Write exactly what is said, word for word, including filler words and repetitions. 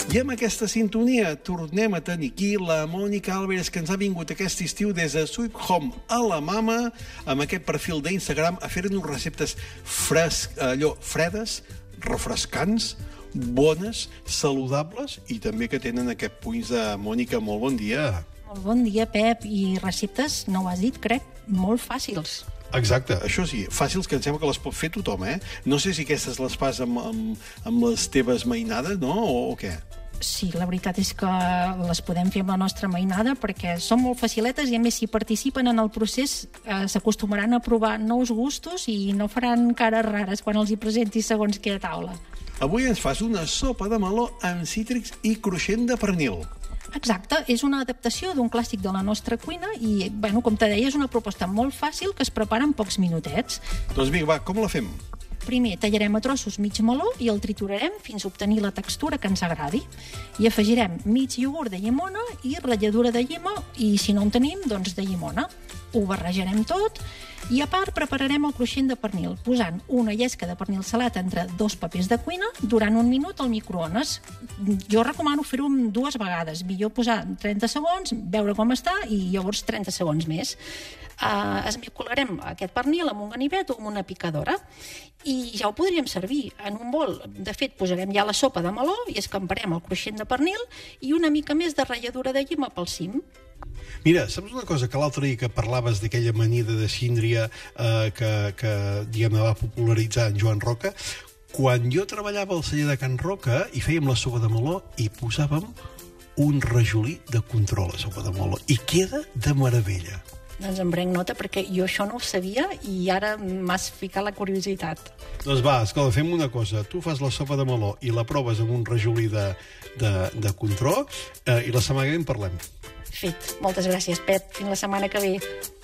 I amb aquesta sintonia tornem a tenir aquí la Mònica Álvarez, que ens ha vingut aquest estiu des de Sweet Home a la Mama, amb aquest perfil d'Instagram, a fer-nos receptes fresc, allò, fredes, refrescants, bones, saludables i també que tenen aquest punts de... Mònica, molt bon dia. Molt bon dia, Pep. I receptes, no ho has dit, crec, molt fàcils. Exacte, això sí, fàcils, que em sembla que les pot fer tothom, eh? No sé si aquestes les fas amb, amb, amb les teves mainades, no? O, o què? Sí, la veritat és que les podem fer amb la nostra mainada perquè són molt faciletes i, a més, si participen en el procés eh, s'acostumaran a provar nous gustos i no faran cares rares quan els hi presentis segons què a taula. Avui ens fas una sopa de meló amb cítrics i cruixent de pernil. Exacte, és una adaptació d'un clàssic de la nostra cuina i, bueno, com te deia, és una proposta molt fàcil que es prepara en pocs minutets. Doncs vinga, va, com la fem? Primer tallarem a trossos mig meló i el triturarem fins a obtenir la textura que ens agradi. I afegirem mig iogurt de llimona i ratlladura de llima i, si no en tenim, doncs de llimona. Ho barrejarem tot i, a part, prepararem el cruixent de pernil posant una llesca de pernil salat entre dos papers de cuina durant un minut al microones. Jo recomano fer-ho dues vegades. Millor posar trenta segons, veure com està i llavors trenta segons més. Uh, esmicolarem aquest pernil amb un ganivet o amb una picadora i ja ho podríem servir en un bol. De fet, posarem ja la sopa de meló i escamparem el cruixent de pernil i una mica més de ratlladura de llima pel cim. Mira, saps una cosa? Que l'altre dia que parlaves d'aquella amanida de síndria eh, que, que diguem, va popularitzar en Joan Roca, quan jo treballava al celler de Can Roca i fèiem la sopa de meló i posàvem un rajolí de control a sopa de meló i queda de meravella. Doncs em prenc nota perquè jo això no ho sabia i ara m'has ficat la curiositat. Doncs va, escolta, fem una cosa. Tu fas la sopa de meló i la proves amb un rajolí de, de, de control eh, i la setmana que ve en parlem. Fet. Moltes gràcies, Pep. Fins la setmana que ve.